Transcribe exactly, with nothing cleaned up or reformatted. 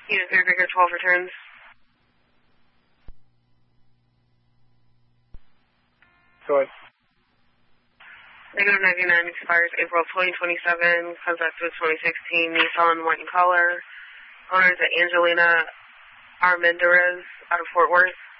Unit three, Victor twelve returns. Go ahead. Negative ninety-nine expires April twenty twenty-seven, comes out to twenty sixteen, Nissan, white in color. Owner is Angelina Armendariz out of Fort Worth.